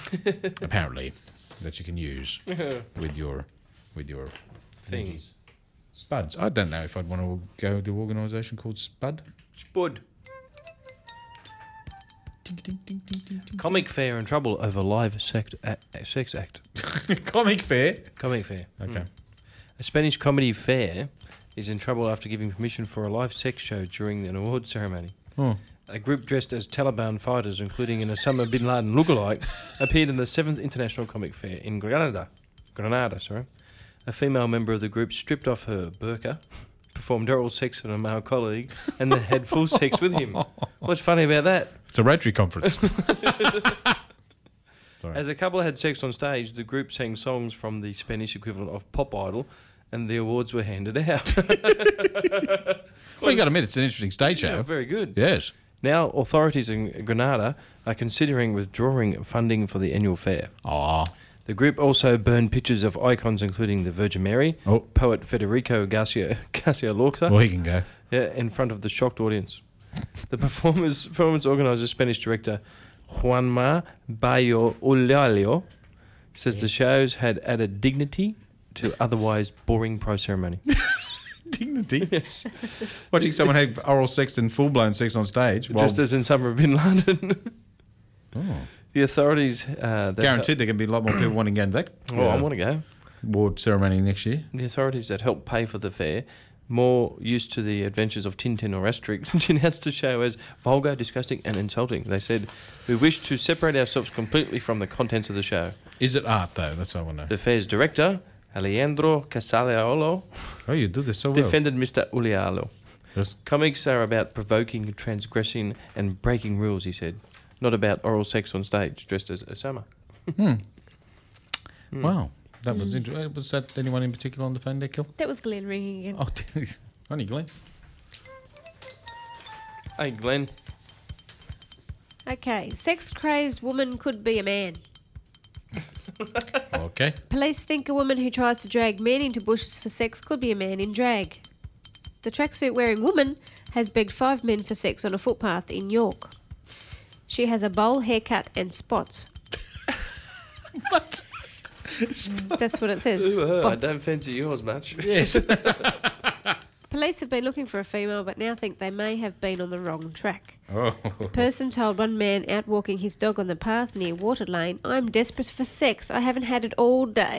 apparently, that you can use with your Thing. energies. Spuds. I don't know if I'd want to go to an organisation called Spud. Spud. Ding, ding, ding, ding, ding, ding. Comic Fair in trouble over live sex act. Comic fair. Comic Fair. Okay. A Spanish comedy fair is in trouble after giving permission for a live sex show during an award ceremony. Oh. A group dressed as Taliban fighters, including an Osama bin Laden lookalike, appeared in the 7th International Comic Fair in Granada. A female member of the group stripped off her burqa, performed oral sex on a male colleague, and then had full sex with him. What's funny about that? It's a Rotary conference. Sorry. As the couple had sex on stage, the group sang songs from the Spanish equivalent of Pop Idol, and the awards were handed out. Well, you got to admit, it's an interesting stage show. Yeah, very good. Yes. Now, authorities in Granada are considering withdrawing funding for the annual fair. Ah. The group also burned pictures of icons including the Virgin Mary, poet Federico Garcia Lorca, Well, he can go. in front of the shocked audience. The performance organiser, Spanish director Juanma Bayo Ulalio, says the shows had added dignity to otherwise boring pro-ceremony. Dignity? Yes. Watching someone have oral sex and full-blown sex on stage. Just as in Summer of Bin Laden. Oh. The authorities... Guaranteed there can be a lot more people wanting to go to that I want to go. award ceremony next year. The authorities that helped pay for the fair, more used to the adventures of Tintin or Asterix, denounced the show as vulgar, disgusting and insulting. They said, "We wish to separate ourselves completely from the contents of the show." Is it art, though? That's what I want to know. The fair's director, Alejandro Casaleolo, Oh, you do this so well. defended Mr. Ulialo. Yes. Comics are about provoking, transgressing and breaking rules, he said. Not about oral sex on stage, dressed as Osama. Wow. That was interesting. Was that anyone in particular on the phone there, Kel? That was Glenn ringing again. Oh, honey, Glenn. Hey, Glenn. Okay, sex-crazed woman could be a man. Okay. Police think a woman who tries to drag men into bushes for sex could be a man in drag. The tracksuit-wearing woman has begged 5 men for sex on a footpath in York. She has a bowl haircut and spots. What? That's what it says. I Spots. don't fancy yours much. Yes. Police have been looking for a female but now think they may have been on the wrong track. Oh. Person told one man out walking his dog on the path near Water Lane, "I'm desperate for sex. I haven't had it all day."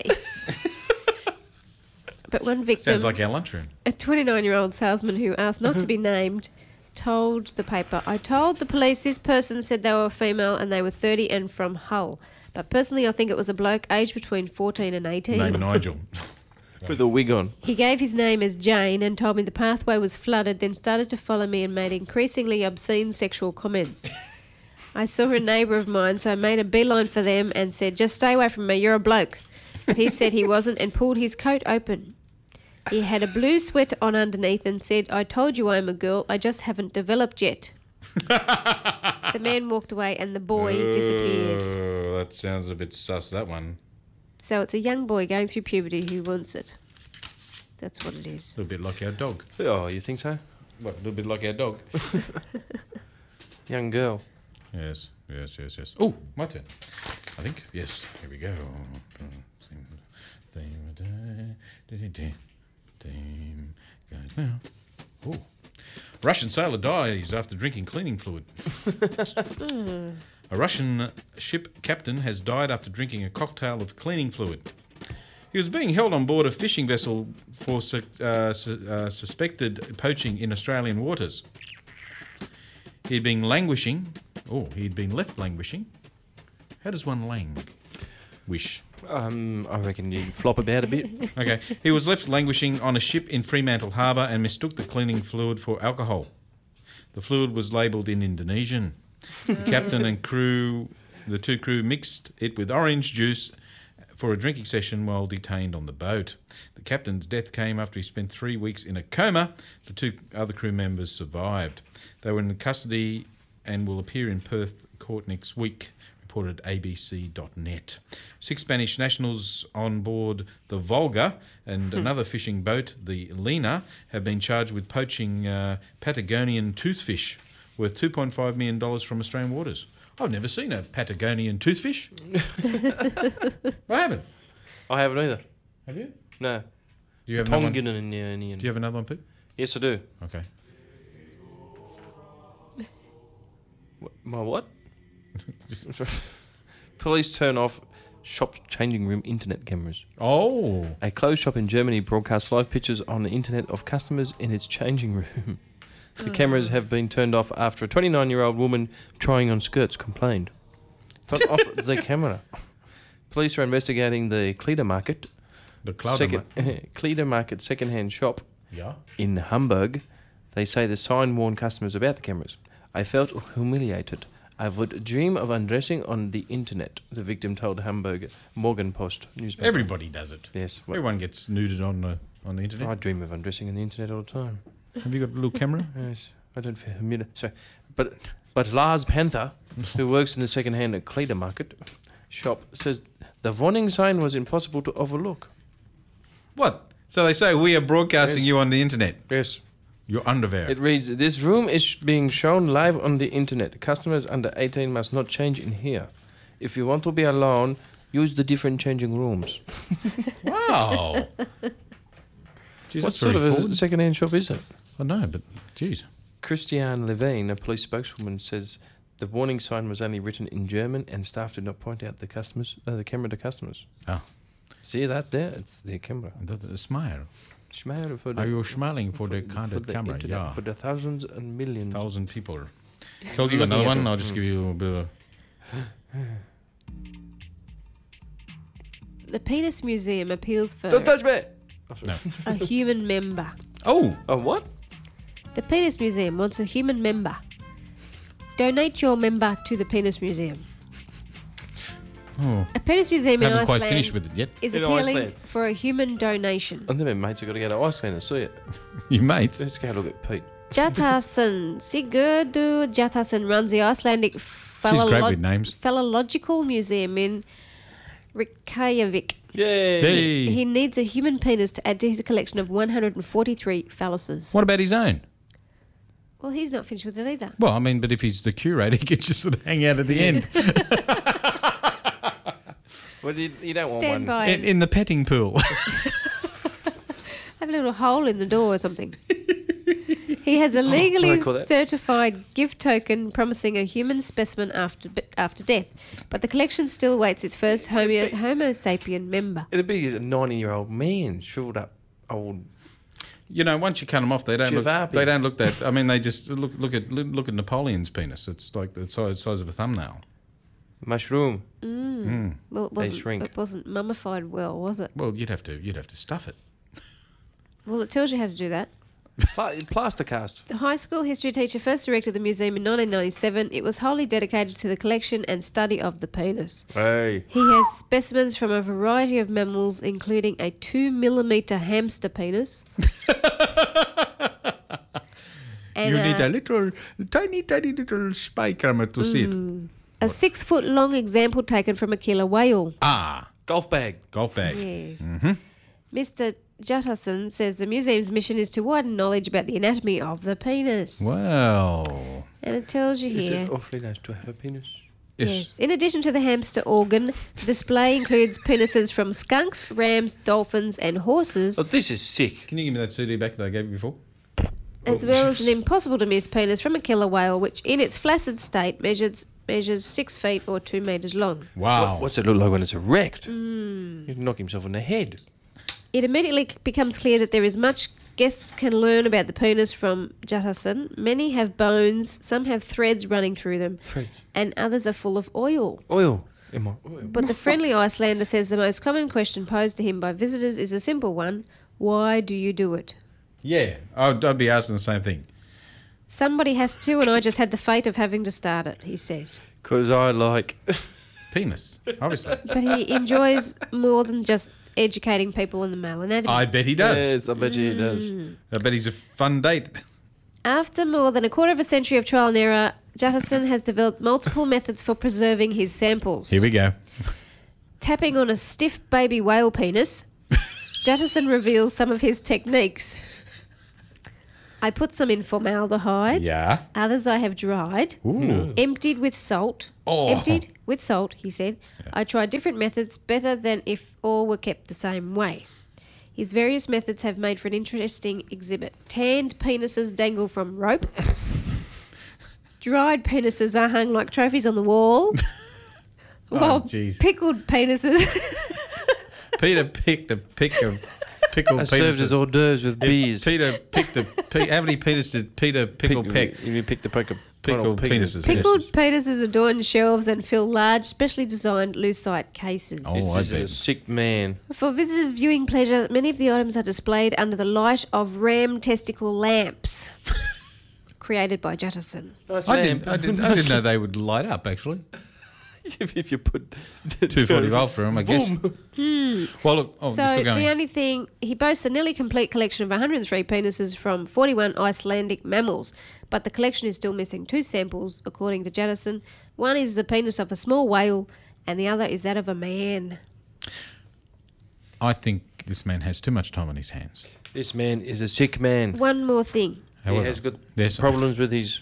But one victim, Sounds like our lunchroom. a 29-year-old salesman who asked not to be named, told the paper, "I told the police this person said they were a female and they were 30 and from Hull. But personally I think it was a bloke aged between 14 and 18. Name Nigel. With a wig on. He gave his name as Jane and told me the pathway was flooded, then started to follow me and made increasingly obscene sexual comments. I saw a neighbour of mine, so I made a beeline for them and said, 'Just stay away from me, you're a bloke.' But he said he wasn't and pulled his coat open. He had a blue sweater on underneath and said, 'I told you I'm a girl, I just haven't developed yet.' The man walked away and the boy disappeared. Oh, that sounds a bit sus, that one. So it's a young boy going through puberty who wants it. That's what it is. A little bit like our dog. Oh, you think so? What, a little bit like our dog? Young girl. Yes. Oh, my turn. I think. Yes. Here we go. Theme goes now. Oh. Russian sailor dies after drinking cleaning fluid. A Russian ship captain has died after drinking a cocktail of cleaning fluid. He was being held on board a fishing vessel for suspected poaching in Australian waters. He'd been left languishing. How does one languish? I reckon you flop about a bit. Okay. He was left languishing on a ship in Fremantle Harbour and mistook the cleaning fluid for alcohol. The fluid was labelled in Indonesian. The captain and the two crew mixed it with orange juice for a drinking session while detained on the boat. The captain's death came after he spent 3 weeks in a coma. The 2 other crew members survived. They were in custody and will appear in Perth court next week, reported abc.net. 6 Spanish nationals on board the Volga and another fishing boat, the Lena, have been charged with poaching Patagonian toothfish worth $2.5 million from Australian waters. I've never seen a Patagonian toothfish. I haven't. I haven't either. Have you? No. Do you have another one? Tongan Do and Indian. you have another one, Pete? Yes, I do. Okay. My what? Police turn off shop's changing room internet cameras. Oh. A clothes shop in Germany broadcasts live pictures on the internet of customers in its changing room. The cameras have been turned off after a 29-year-old woman trying on skirts complained. Turn off the camera. Police are investigating the Cleader Market. The cloud. Cleader Market second-hand shop Yeah. in Hamburg. They say the sign warned customers about the cameras. I felt humiliated. I would dream of undressing on the internet, the victim told Hamburg Morgenpost newspaper. Everybody does it. Yes. Well, Everyone gets nuded on the internet. I dream of undressing on the internet all the time. Have you got a little camera? Yes. I don't feel humiliated. So, but Lars Panther, who works in the second-hand Cleader Market shop, says the warning sign was impossible to overlook. What? So they say we are broadcasting Yes. you on the internet. Yes. Your underwear. It reads, this room is being shown live on the internet. Customers under 18 must not change in here. If you want to be alone, use the different changing rooms. Wow. Jeez, What that's sort very of a forward. second-hand shop is it? I know, but geez. Christiane Levine, a police spokeswoman, says the warning sign was only written in German and staff did not point out the camera to customers. Oh, See that there? It's the camera. the smile. Smile for the, Are you smiling for the candid the camera? internet, Yeah. for the thousands and millions. 1,000 people. Cool, you got another one? I'll just give you a bit of The Penis Museum appeals for Don't touch me! Oh, sorry. No. a human member. Oh! Oh, what? The Penis Museum wants a human member. Donate your member to the Penis Museum. Oh. A penis museum in Haven't quite Iceland finished with it yet. is In appealing Iceland. for a human donation. And then my mates have got to go to Iceland and see it. You mates. Let's go look at Pete. Jatasen, Sigurdur Jatasen runs the Icelandic She's great with names. Phallological Museum in Reykjavik. Yay! Hey. He needs a human penis to add to his collection of 143 phalluses. What about his own? Well, he's not finished with it either. Well, I mean, but if he's the curator, he could just sort of hang out at the end. Well, you don't want Stand one. by him. in the petting pool. Have a little hole in the door or something. He has a what legally do I call that? certified gift token promising a human specimen after death, but the collection still awaits its first Homo sapien member. It'd be a 90-year-old man, shriveled up old. You know, once you cut them off, they don't look. Chivapi. They don't look that. I mean, they just look at Napoleon's penis. It's like the size of a thumbnail. Mushroom. Well, They shrink. it wasn't mummified well, was it? Well, you'd have to stuff it. Well, it tells you how to do that. Plaster cast. The high school history teacher first erected the museum in 1997. It was wholly dedicated to the collection and study of the penis. Hey. He has specimens from a variety of mammals, including a 2mm hamster penis. And You need a little, tiny little spy camera to see it. a 6-foot-long example taken from a killer whale. Ah, Golf bag. golf bag. Yes. Mm-hmm. Mr. Jatasen says the museum's mission is to widen knowledge about the anatomy of the penis. Well, And it tells you Is here. it awfully nice to have a penis? Yes. In addition to the hamster organ, the display includes penises from skunks, rams, dolphins, and horses, Oh, this is sick. Can you give me that CD back that I gave you before? as well as an impossible to miss penis from a killer whale, which in its flaccid state measures 6 feet or 2 meters long. Wow. What's it look like when it's erect? You can knock himself on the head. It immediately becomes clear that there is much guests can learn about the penis from Jatasen. Many have bones, some have threads running through them, and others are full of oil. Oil. In my oil. But the friendly Icelander says the most common question posed to him by visitors is a simple one: why do you do it? Yeah, I'd be asking the same thing. Somebody has to, and I just had the fate of having to start it, he says. Because I like... Penis, obviously. But he enjoys more than just educating people in the male anatomy. I bet he does. Yes, I bet you he does. I bet he's a fun date. After more than a quarter of a century of trial and error, Jatasen has developed multiple methods for preserving his samples. Here we go. Tapping on a stiff baby whale penis, Jatasen reveals some of his techniques. I put some in formaldehyde. Yeah. Others I have dried. Ooh. Emptied with salt. Oh. Emptied with salt, he said. I tried different methods better than if all were kept the same way. His various methods have made for an interesting exhibit. Tanned penises dangle from rope. Dried penises are hung like trophies on the wall. While jeez. pickled penises... Peter picked a pick of pickled I served as penises. hors d'oeuvres with bees. Peter picked how many penises did Peter pickle pick? You picked a pick of Pickled penises. Pickled penises adorn shelves and fill large, specially designed lucite cases. Oh, I This is a bet. sick man. For visitors' viewing pleasure, many of the items are displayed under the light of ram testicle lamps created by Jutterson. Nice I lamp. didn't know they would light up, actually. if you put 240 volt through them, I guess. Boom. Well, look, So still going. the only thing, he boasts a nearly complete collection of 103 penises from 41 Icelandic mammals, but the collection is still missing 2 samples, according to Jutterson. One is the penis of a small whale, and the other is that of a man. I think this man has too much time on his hands. This man is a sick man. One more thing. However, he has got there's- problems with his...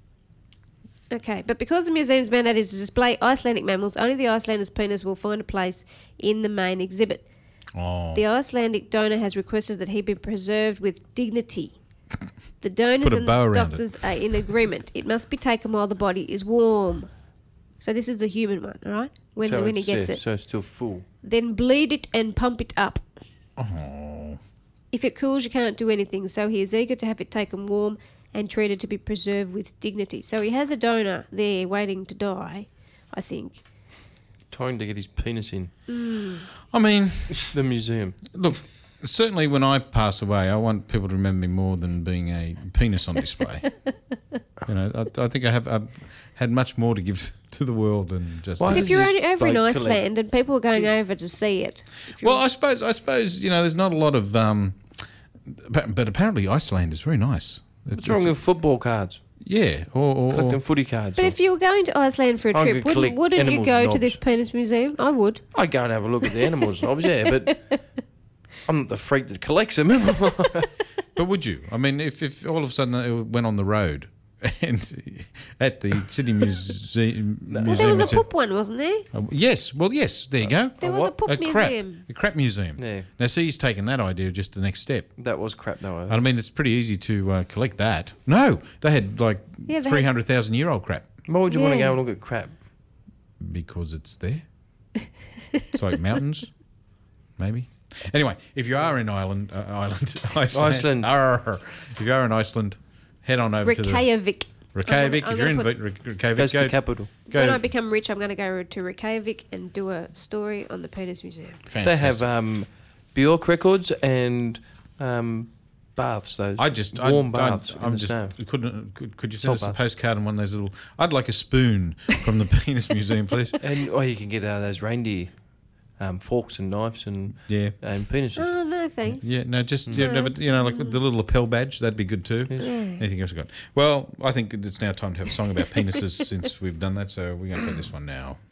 Okay, but because the museum's mandate is to display Icelandic mammals, only the Icelander's penis will find a place in the main exhibit. Oh, The Icelandic donor has requested that he be preserved with dignity. The donors Put a and bow the around doctors are in agreement. It must be taken while the body is warm. So this is the human one, all right? When he gets it. So it's still full. Then bleed it and pump it up. oh. If it cools, you can't do anything. So he is eager to have it taken warm and treated to be preserved with dignity. So he has a donor there waiting to die, I think. Trying to get his penis in I mean, the museum. look, certainly when I pass away, I want people to remember me more than being a penis on display. I think I've had much more to give to the world than just. Why But does if you're this over in bloke Iceland and people are going over to see it, Well, I suppose there's not a lot of. But apparently Iceland is very nice. What's wrong with football cards? Yeah, or Collecting footy cards. but if you were going to Iceland for a I'm trip, gonna collect wouldn't you animals' go to knobs. this penis museum? I would. I'd go and have a look at the animals' knobs, yeah, but I'm not the freak that collects them. But would you? I mean, if all of a sudden it went on the road and at the Sydney Museum. Well, there was a it said- poop one, wasn't there? Yes, well, yes, there you go. There was a poop museum. A crap museum. Yeah. Now, see, he's taken that idea just the next step. That was crap, though. I mean, it's pretty easy to collect that. No, they had like Yeah, they had- 300,000-year-old crap Why would you want to Yeah. go and look at crap? because it's there. It's like mountains, maybe. Anyway, if you are in Iceland, Iceland. If you are in Iceland, head on over to the Reykjavik. Reykjavik. I'm If you're in gonna Reykjavik, That's the go. capital. When I Go. become rich, I'm going to go to Reykjavik and do a story on the penis museum. They have Fantastic. Bjork records and baths, those warm baths in I'm the just snow. could you send us Salt a bath. postcard on one of those little? I'd like a spoon from the penis museum, please. And you can get those reindeer forks and knives and Yeah. penises. Oh, no, thanks. Yeah, no, just no, but, like the little lapel badge, that'd be good too. Anything else you got? Well, I think it's now time to have a song about penises since we've done that, so we're going to play this one now.